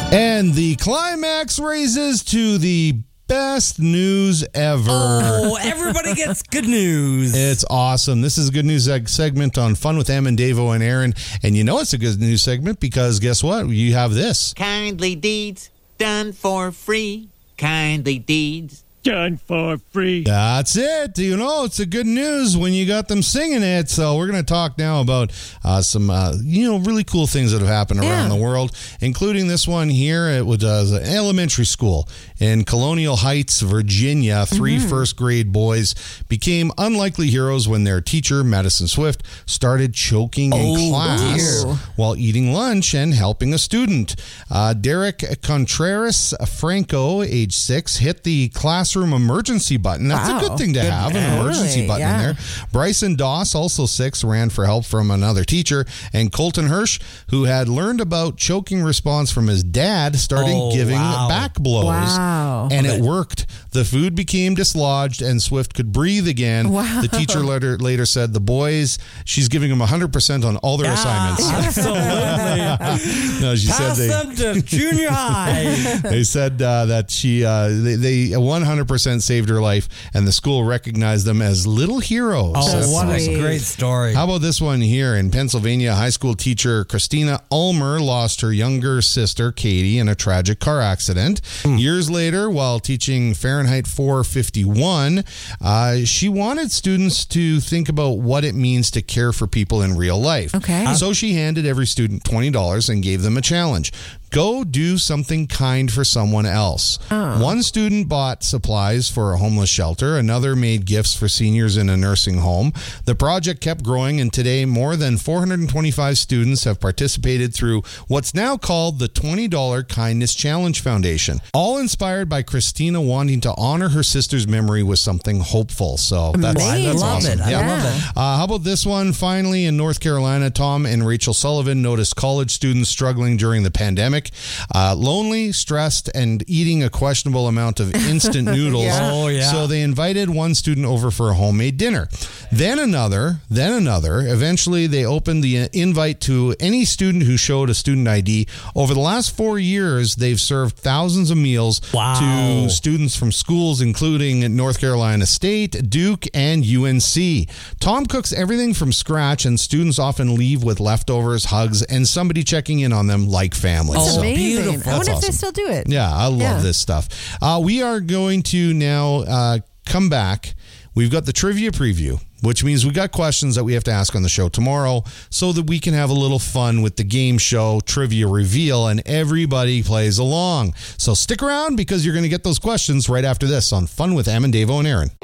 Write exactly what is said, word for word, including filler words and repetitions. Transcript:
And the climax raises to the best news ever. Oh, everybody gets good news. It's awesome. This is a good news seg- segment on Fun with Em and Davo and Aaron. And you know it's a good news segment because guess what? You have this. Kindly deeds done for free. Kindly deeds done for free. That's it. You know, it's a good news when you got them singing it. So we're going to talk now about uh, some, uh, you know, really cool things that have happened around Yeah. the world, including this one here. It was uh, an elementary school in Colonial Heights, Virginia. Three Mm-hmm. first grade boys became unlikely heroes when their teacher, Madison Swift, started choking in Oh, class dear. while eating lunch and helping a student. Uh, Derek Contreras Franco, age six, hit the classroom emergency button. That's Wow. a good thing to have, an Totally, emergency button in yeah. there. Bryson Doss, also six, ran for help from another teacher. And Colton Hirsch, who had learned about choking response from his dad, started Oh, giving wow. back blows. Wow. And it worked. The food became dislodged and Swift could breathe again. Wow. The teacher later, later said the boys, she's giving them one hundred percent on all their assignments. Absolutely. No, she Pass said they... them to junior high. They said uh, that she uh, they, they one hundred percent saved her life, and the school recognized them as little heroes. Oh, That's what awesome. a great story. How about this one here in Pennsylvania? High school teacher Christina Ulmer lost her younger sister Katie in a tragic car accident. Years later, while teaching Fahrenheit four fifty-one, uh, she wanted students to think about what it means to care for people in real life. Okay. So she handed every student twenty dollars and gave them a challenge. Go do something kind for someone else. One student bought supplies for a homeless shelter. Another made gifts for seniors in a nursing home. The project kept growing, and today more than four hundred twenty-five students have participated through what's now called the twenty dollars Kindness Challenge Foundation. All inspired by Christina wanting to honor her sister's memory with something hopeful. So that's, Amazing. that's Love awesome. it. I Yeah. love it. Uh, how about this one? Finally, in North Carolina, Tom and Rachel Sullivan noticed college students struggling during the pandemic. Uh, lonely, stressed, and eating a questionable amount of instant noodles. Yeah. Oh, yeah. So they invited one student over for a homemade dinner. Then another, then another. Eventually, they opened the invite to any student who showed a student I D. Over the last four years, they've served thousands of meals Wow. to students from schools including North Carolina State, Duke, and U N C. Tom cooks everything from scratch, and students often leave with leftovers, hugs, and somebody checking in on them like family. Oh, It's So- amazing. beautiful. I wonder That's if they awesome. still do it. yeah, I love Yeah. this stuff. Uh, we are going to now uh, come back. We've got the trivia preview, which means we got questions that we have to ask on the show tomorrow so that we can have a little fun with the game show trivia reveal and everybody plays along. So stick around because you're going to get those questions right after this on Fun with Em and Davo and Aaron.